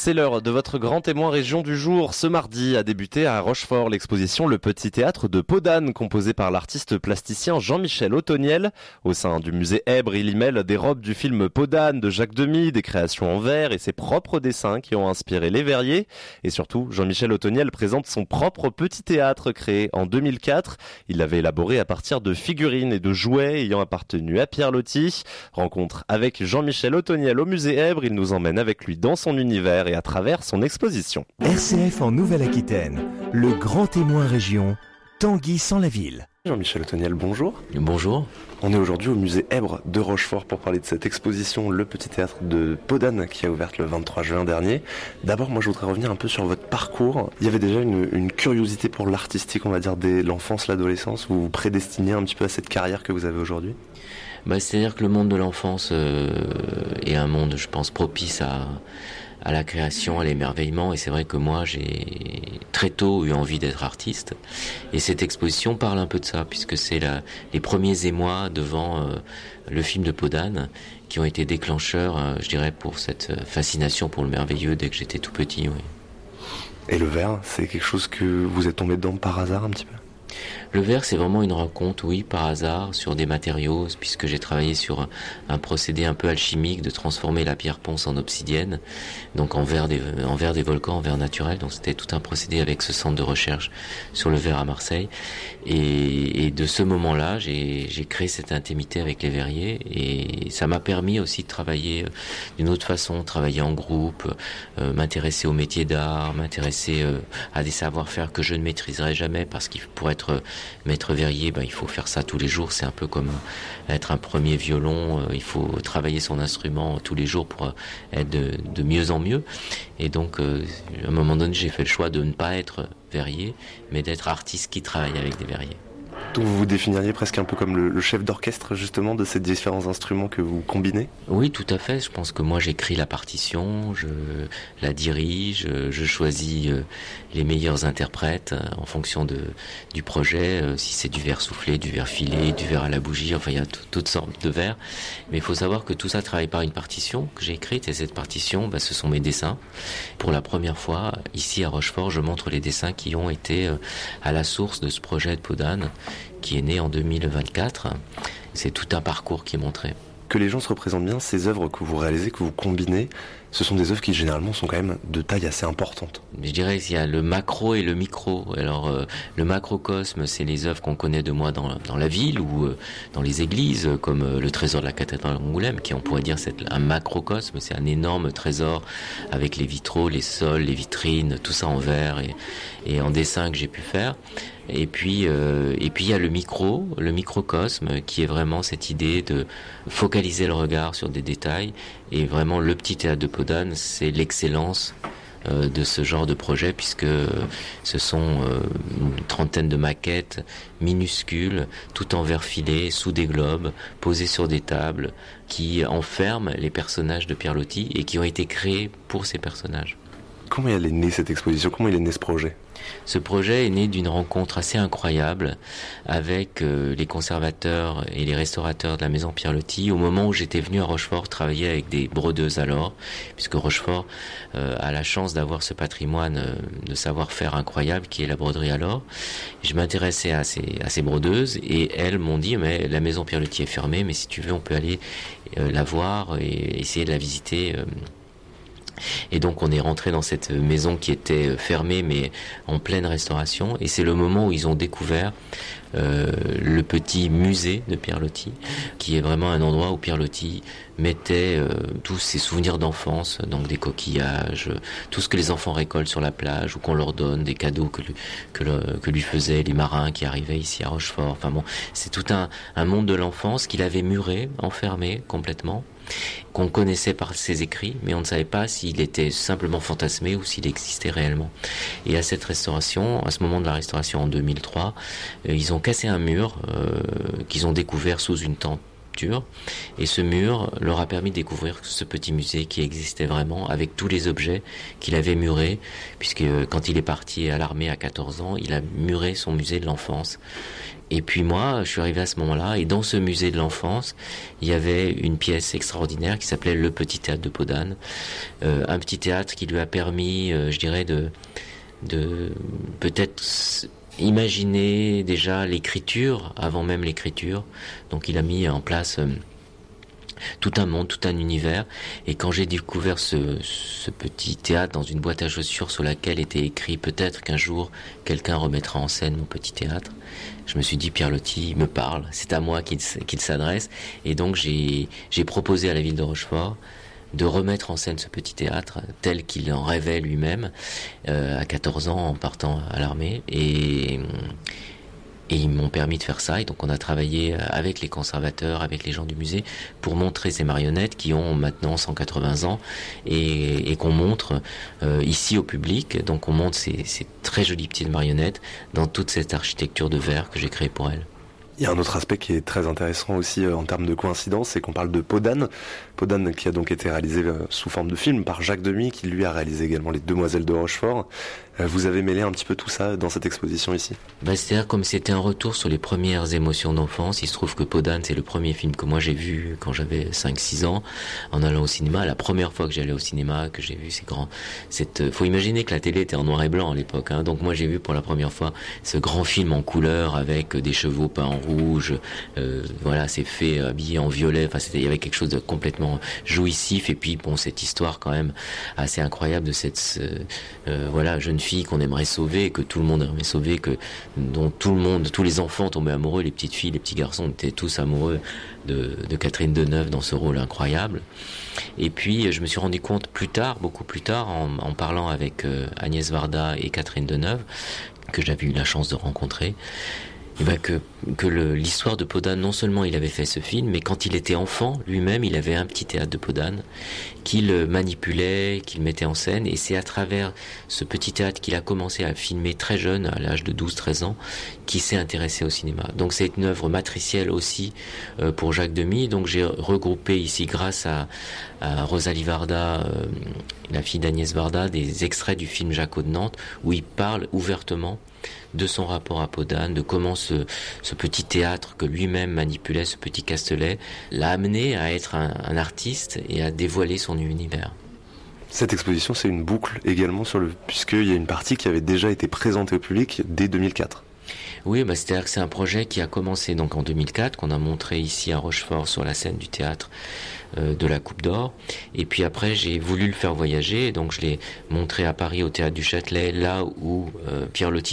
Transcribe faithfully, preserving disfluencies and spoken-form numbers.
C'est l'heure de votre grand témoin région du jour. Ce mardi a débuté à Rochefort l'exposition Le Petit Théâtre de Peau d'Âne, composée par l'artiste plasticien Jean-Michel Othoniel. Au sein du musée Èbre, il y mêle des robes du film Peau d'Âne de Jacques Demy, des créations en verre et ses propres dessins qui ont inspiré Les Verriers. Et surtout, Jean-Michel Othoniel présente son propre petit théâtre créé en deux mille quatre. Il l'avait élaboré à partir de figurines et de jouets ayant appartenu à Pierre Loti. Rencontre avec Jean-Michel Othoniel au musée Èbre, il nous emmène avec lui dans son univers et à travers son exposition. R C F en Nouvelle-Aquitaine, le grand témoin région, Tanguy sans la ville. Jean-Michel Othoniel, bonjour. Bonjour. On est aujourd'hui au musée Èbre de Rochefort pour parler de cette exposition Le Petit Théâtre de Peau d'Âne qui a ouvert le vingt-trois juin dernier. D'abord, moi je voudrais revenir un peu sur votre parcours. Il y avait déjà une, une curiosité pour l'artistique, on va dire, dès l'enfance, l'adolescence. Vous vous prédestinez un petit peu à cette carrière que vous avez aujourd'hui? Bah, c'est-à-dire que le monde de l'enfance euh, est un monde, je pense, propice à, à la création, à l'émerveillement. Et c'est vrai que moi, j'ai très tôt eu envie d'être artiste. Et cette exposition parle un peu de ça, puisque c'est la, les premiers émois devant euh, le film de Peau d'Âne qui ont été déclencheurs, euh, je dirais, pour cette fascination pour le merveilleux dès que j'étais tout petit. Oui. Et le verre, c'est quelque chose que vous êtes tombé dedans par hasard un petit peu? Le verre, c'est vraiment une rencontre, oui, par hasard, sur des matériaux, puisque j'ai travaillé sur un, un procédé un peu alchimique de transformer la pierre ponce en obsidienne, donc en verre des, en verre des volcans, en verre naturel. Donc c'était tout un procédé avec ce centre de recherche sur le verre à Marseille. Et, et de ce moment-là, j'ai, j'ai créé cette intimité avec les verriers, et ça m'a permis aussi de travailler d'une autre façon, travailler en groupe, euh, m'intéresser au métier d'art, m'intéresser euh, à des savoir-faire que je ne maîtriserai jamais, parce qu'il pour être maître verrier, ben, il faut faire ça tous les jours. C'est un peu comme être un premier violon. Il faut travailler son instrument tous les jours pour être de, de mieux en mieux. Et donc, euh, à un moment donné, j'ai fait le choix de ne pas être verrier, mais d'être artiste qui travaille avec des verriers. Donc vous vous définiriez presque un peu comme le, le chef d'orchestre justement de ces différents instruments que vous combinez? Oui, tout à fait. Je pense que moi j'écris la partition, je la dirige, je choisis les meilleurs interprètes en fonction de, du projet, si c'est du verre soufflé, du verre filé, du verre à la bougie, enfin il y a tout, toutes sortes de verres. Mais il faut savoir que tout ça travaille par une partition que j'ai écrite, et cette partition, bah, ce sont mes dessins. Pour la première fois, ici à Rochefort, je montre les dessins qui ont été à la source de ce projet de Peau d'Âne, qui est né en deux mille vingt-quatre. C'est tout un parcours qui est montré. Que les gens se représentent bien, ces œuvres que vous réalisez, que vous combinez, ce sont des œuvres qui généralement sont quand même de taille assez importante. Je dirais qu'il y a le macro et le micro. Alors euh, le macrocosme, c'est les œuvres qu'on connaît de moi dans, dans la ville ou euh, dans les églises, comme euh, le trésor de la cathédrale d'Angoulême, qui on pourrait dire c'est un macrocosme, c'est un énorme trésor avec les vitraux, les sols, les vitrines, tout ça en verre et, et en dessin que j'ai pu faire. Et puis, euh, et puis il y a le micro, le microcosme, qui est vraiment cette idée de focaliser le regard sur des détails. Et vraiment, le petit théâtre de Peau d'Âne, c'est l'excellence euh, de ce genre de projet, puisque ce sont euh, une trentaine de maquettes minuscules, tout en verre filé, sous des globes, posées sur des tables, qui enferment les personnages de Pierre Loti et qui ont été créés pour ces personnages. Comment elle est née cette exposition? Comment il est né ce projet? Ce projet est né d'une rencontre assez incroyable avec euh, les conservateurs et les restaurateurs de la maison Pierre Loti au moment où j'étais venu à Rochefort travailler avec des brodeuses alors, puisque Rochefort euh, a la chance d'avoir ce patrimoine euh, de savoir-faire incroyable qui est la broderie alors. Je m'intéressais à ces, à ces brodeuses et elles m'ont dit mais la maison Pierre Loti est fermée, mais si tu veux on peut aller euh, la voir et essayer de la visiter. Euh, Et donc on est rentré dans cette maison qui était fermée mais en pleine restauration, et c'est le moment où ils ont découvert euh, le petit musée de Pierre Loti, qui est vraiment un endroit où Pierre Loti mettait euh, tous ses souvenirs d'enfance, donc des coquillages, tout ce que les enfants récoltent sur la plage ou qu'on leur donne, des cadeaux que lui, que, le, que lui faisaient les marins qui arrivaient ici à Rochefort. Enfin bon, c'est tout un, un monde de l'enfance qu'il avait muré, enfermé complètement, qu'on connaissait par ses écrits, mais on ne savait pas s'il était simplement fantasmé ou s'il existait réellement. Et à cette restauration, à ce moment de la restauration en deux mille trois, euh, ils ont cassé un mur euh, qu'ils ont découvert sous une tente sculptures. Et ce mur leur a permis de découvrir ce petit musée qui existait vraiment, avec tous les objets qu'il avait murés, puisque quand il est parti à l'armée à quatorze ans, il a muré son musée de l'enfance. Et puis moi, je suis arrivé à ce moment-là, et dans ce musée de l'enfance, il y avait une pièce extraordinaire qui s'appelait Le Petit Théâtre de Podane. Euh, un petit théâtre qui lui a permis, euh, je dirais, de, de peut-être imaginer déjà l'écriture, avant même l'écriture. Donc il a mis en place euh, tout un monde, tout un univers. Et quand j'ai découvert ce, ce petit théâtre dans une boîte à chaussures sur laquelle était écrit « Peut-être qu'un jour, quelqu'un remettra en scène mon petit théâtre », je me suis dit, Pierre Loti me parle, c'est à moi qu'il, qu'il s'adresse. Et donc j'ai, j'ai proposé à la ville de Rochefort de remettre en scène ce petit théâtre tel qu'il en rêvait lui-même euh, à quatorze ans en partant à l'armée. Et... Et ils m'ont permis de faire ça, et donc on a travaillé avec les conservateurs, avec les gens du musée, pour montrer ces marionnettes qui ont maintenant cent quatre-vingts ans, et, et qu'on montre euh, ici au public. Donc on montre ces, ces très jolies petites marionnettes dans toute cette architecture de verre que j'ai créée pour elles. Il y a un autre aspect qui est très intéressant aussi euh, en termes de coïncidence, c'est qu'on parle de Podane. Podane qui a donc été réalisé euh, sous forme de film par Jacques Demy, qui lui a réalisé également Les Demoiselles de Rochefort. Euh, vous avez mêlé un petit peu tout ça dans cette exposition ici. Bah, c'est-à-dire comme c'était un retour sur les premières émotions d'enfance, il se trouve que Podane c'est le premier film que moi j'ai vu quand j'avais cinq six ans, en allant au cinéma. La première fois que j'allais au cinéma, que j'ai vu ces grands... Cette... Faut imaginer que la télé était en noir et blanc à l'époque, hein. Donc moi j'ai vu pour la première fois ce grand film en couleur avec des chevaux peints en rouge, euh, voilà, ces fées habillées en violet. Enfin, c'était, il y avait quelque chose de complètement jouissif. Et puis bon, cette histoire quand même assez incroyable de cette euh, voilà jeune fille qu'on aimerait sauver, que tout le monde aimerait sauver, que dont tout le monde, tous les enfants tombaient amoureux, les petites filles, les petits garçons étaient tous amoureux de, de Catherine Deneuve dans ce rôle incroyable. Et puis je me suis rendu compte plus tard, beaucoup plus tard, en, en parlant avec euh, Agnès Varda et Catherine Deneuve, que j'avais eu la chance de rencontrer. Et ben que, que le, l'histoire de Podane, non seulement il avait fait ce film, mais quand il était enfant, lui-même, il avait un petit théâtre de Podane qu'il manipulait, qu'il mettait en scène, et c'est à travers ce petit théâtre qu'il a commencé à filmer très jeune, à l'âge de douze treize ans, qu'il s'est intéressé au cinéma. Donc c'est une œuvre matricielle aussi euh, pour Jacques Demy. Donc j'ai regroupé ici, grâce à, à Rosalie Varda, euh, la fille d'Agnès Varda, des extraits du film Jacques de Nantes, où il parle ouvertement de son rapport à Podane, de comment ce, ce petit théâtre que lui-même manipulait, ce petit Castelet, l'a amené à être un, un artiste et à dévoiler son univers. Cette exposition, c'est une boucle également, sur le, puisqu'il y a une partie qui avait déjà été présentée au public dès deux mille quatre. Oui, bah, c'est-à-dire que c'est un projet qui a commencé donc en deux mille quatre, qu'on a montré ici à Rochefort sur la scène du théâtre euh, de la Coupe d'Or. Et puis après, j'ai voulu le faire voyager, donc je l'ai montré à Paris au Théâtre du Châtelet, là où euh, Pierre Loti